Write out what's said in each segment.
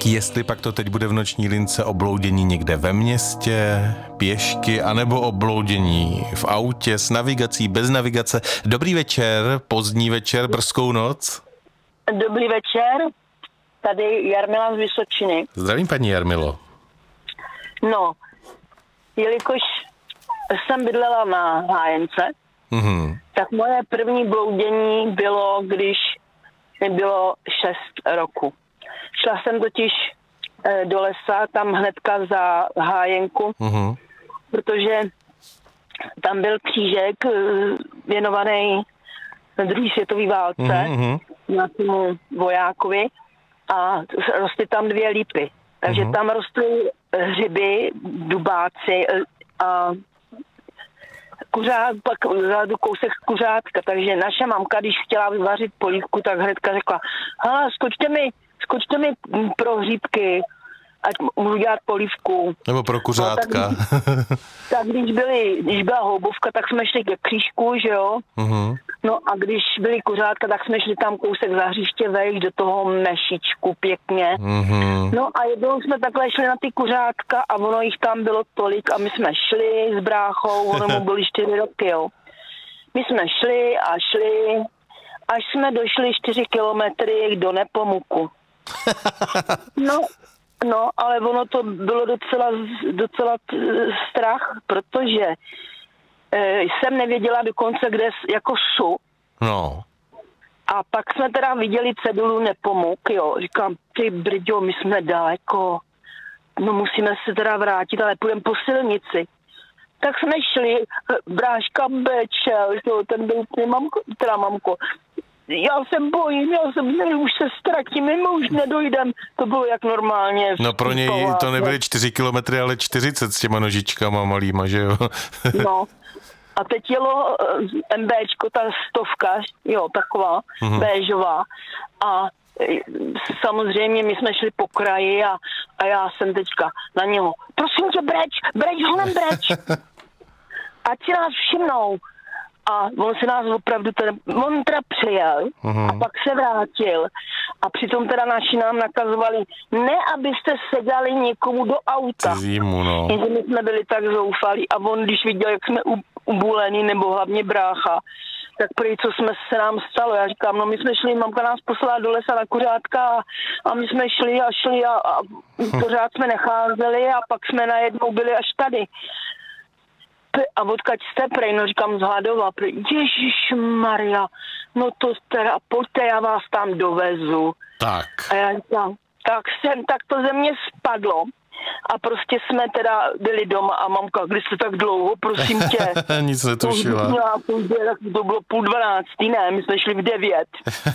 jestli pak to teď bude v noční lince o bloudění někde ve městě, pěšky, anebo o bloudění v autě, s navigací, bez navigace. Dobrý večer, pozdní večer, brzkou noc. Dobrý večer, tady Jarmila z Vysočiny. Zdravím, paní Jarmilo. No, jelikož jsem bydlela na Hájence, tak moje první bloudění bylo, když mi bylo 6 roku. Šla jsem totiž do lesa, tam hnedka za Hájenku, protože tam byl křížek věnovaný druhé světové válce nějakému vojákovi a rostly tam 2 lípy. Takže tam rostly hřiby, dubáci a kuřát, pak vzadu kousek kuřátka, takže naše mamka, když chtěla vyvařit polívku, tak hnedka řekla, hele, skočte mi pro hříbky, ať můžu dělat polívku. Nebo pro kuřátka. No, tak když byla houbovka, tak jsme šli ke křížku, že jo? No a když byly kuřátka, tak jsme šli tam kousek za hřiště vejš do toho mešičku pěkně. No a jednou jsme takhle šli na ty kuřátka a ono jich tam bylo tolik a my jsme šli s bráchou, ono mu byly 4 roky, jo. My jsme šli a šli, až jsme došli 4 kilometry do Nepomuku. No, ale ono to bylo docela strach, protože jsem nevěděla dokonce, kde jako jsou. No. A pak jsme teda viděli cedulu Nepomuk, jo. Říkám, ty brďo, my jsme daleko. No musíme se teda vrátit, ale půjdeme po silnici. Tak jsme šli, bráška Bečel, jo, ten byl mamko. Já se bojím, už se ztratím, my už nedojdem. To bylo jak normálně. No pro něj to nebyly 4 kilometry, ale 40 s těma nožičkama malýma, že jo? No. A teď jelo MBčko, ta 100, jo, taková, béžová. A samozřejmě my jsme šli po kraji a já jsem teďka na něho, prosím tě, breč, honem breč. Ať si nás všimnou. A on si nás opravdu on teda přijel a pak se vrátil a přitom teda naši nám nakazovali, ne abyste sedali někomu do auta. Zimu, no. Jenže my jsme byli tak zoufalí a on, když viděl, jak jsme ubulení, nebo hlavně brácha, tak prý, co se nám stalo. Já říkám, no my jsme šli, mamka nás poslala do lesa na kuřátka a my jsme šli a pořád jsme necházeli a pak jsme najednou byli až tady. A odkaď jste prej, no říkám z Hladova, Ježišmarja, no to teda, pojďte, já vás tam dovezu. Tak. A já říkám, tak to ze mě spadlo a prostě jsme teda byli doma a mamka, když jste tak dlouho, prosím tě. Nic netušila. To bylo 11:30, ne, my jsme šli v 9.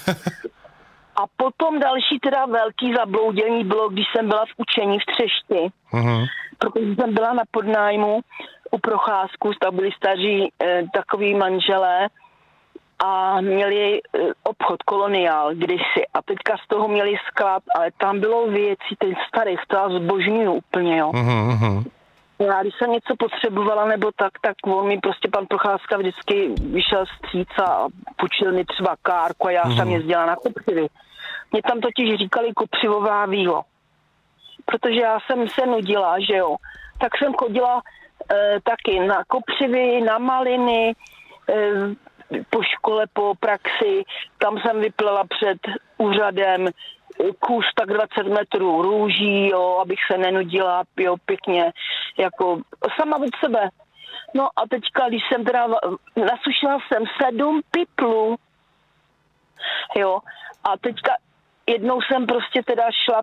A potom další teda velký zabloudění bylo, když jsem byla v učení v Třešti, protože jsem byla na podnájmu u Procházku, tam byli staří takový manželé a měli obchod Koloniál kdysi a teďka z toho měli sklad, ale tam bylo věcí, ten starých, to já zbožňuju úplně, jo. Já když jsem něco potřebovala nebo tak on mi prostě pan Procházka vždycky vyšel vstříc a půjčil mi třeba kárku a já jsem jezdila na kopřivy. Mě tam totiž říkali kopřivová vílo, protože já jsem se nudila, že jo, tak jsem chodila taky na kopřivy, na maliny, po škole, po praxi, tam jsem vyplela před úřadem kus tak 20 metrů růží, jo, abych se nenudila, jo, pěkně, jako sama od sebe. No a teďka, když jsem teda, nasušila jsem 7 piplů, jo, a teďka jednou jsem prostě teda šla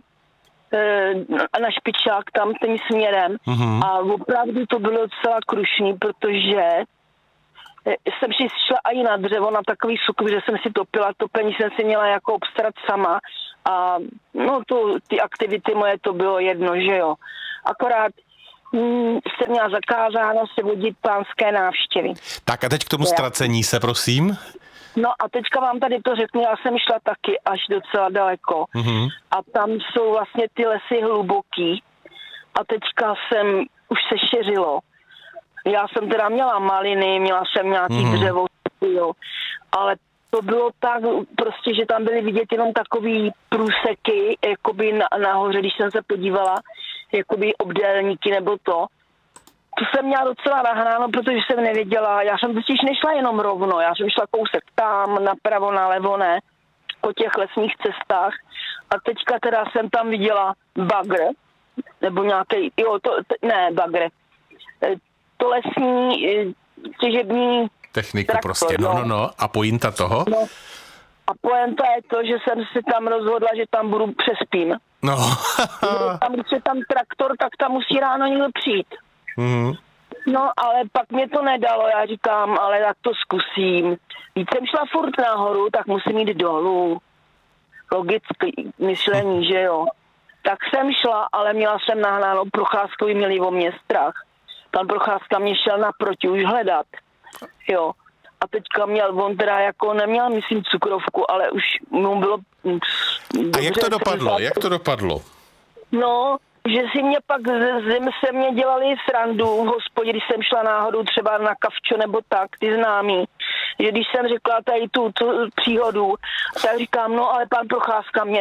na špičák tam tím směrem a opravdu to bylo docela krušný, protože jsem si šla i na dřevo, na takový sukov, že jsem si topila, topení jsem si měla jako obstarat sama a no ty aktivity moje to bylo jedno, že jo. Akorát jsem měla zakázáno se vodit pánské návštěvy. Tak a teď k tomu ztracení se, prosím. No a teďka vám tady to řeknu, já jsem šla taky až docela daleko a tam jsou vlastně ty lesy hluboký a teďka už se šeřilo. Já jsem teda měla maliny, měla jsem nějaký dřevo, jo, ale to bylo tak prostě, že tam byly vidět jenom takový průseky, jakoby nahoře, když jsem se podívala, jakoby obdélníky nebo to. To jsem měla docela nahráno, protože jsem nevěděla, já jsem totiž nešla jenom rovno, já jsem šla kousek tam, napravo, nalevo, ne, po těch lesních cestách a teďka teda jsem tam viděla bagr, nebo nějaký, bagr, to lesní těžební techniku traktor, prostě, no. A pointa toho? No. A pointa je to, že jsem si tam rozhodla, že tam budu přespím. No. Když je tam traktor, tak tam musí ráno někdo přijít. Mm-hmm. No, ale pak mě to nedalo, já říkám, ale tak to zkusím. Víc jsem šla furt nahoru, tak musím jít dolů. Logické myšlení, že jo. Tak jsem šla, ale měla jsem nahnáno, Procházkovi měli o mě strach. Pan Procházka mě šel naproti už hledat, jo. A teďka on teda jako neměl, myslím, cukrovku, ale už mu bylo... A jak to dopadlo? No, že si mě pak se mě dělali srandu v hospodě, když jsem šla náhodou třeba na kavčo nebo tak, ty známí. Že když jsem řekla tady tu příhodu, tak říkám, no ale pan Procházka mě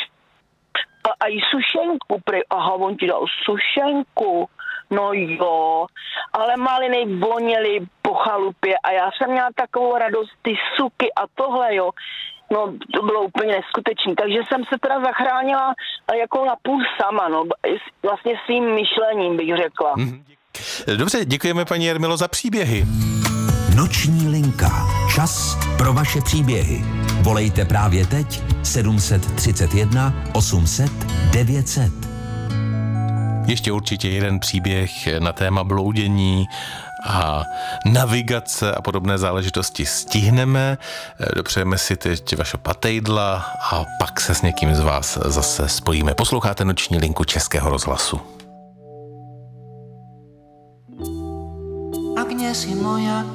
a i sušenku, aha, on ti dal sušenku, no jo, ale maliny voněly po chalupě a já jsem měla takovou radost, ty suky a tohle, jo. No, to bylo úplně neskutečné, takže jsem se teda zachránila jako napůl sama, no, vlastně svým myšlením bych řekla. Dobře, děkujeme paní Jarmilo za příběhy. Noční linka. Čas pro vaše příběhy. Volejte právě teď 731 800 900. Ještě určitě jeden příběh na téma bloudění a navigace a podobné záležitosti stihneme. Dopřejeme si teď vaše patejdla a pak se s někým z vás zase spojíme. Posloucháte Noční linku Českého rozhlasu. Agnes je moja